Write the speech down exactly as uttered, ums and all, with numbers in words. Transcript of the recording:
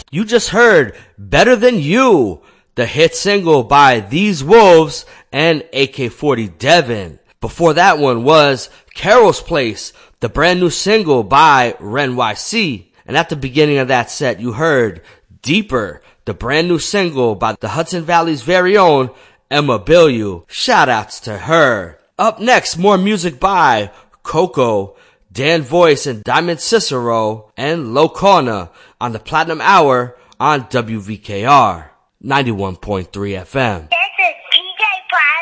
You just heard Better Than You, the hit single by These Wolves and A K forty Devin. Before that one was Carol's Place, the brand new single by Ren Y C. And at the beginning of that set, you heard Deeper, the brand new single by the Hudson Valley's very own Emma Bilyeu. Shoutouts to her. Up next, more music by Coco, Dan Voice and Diamond Cicero, and Locona on the Platinum Hour on W V K R ninety-one point three F M.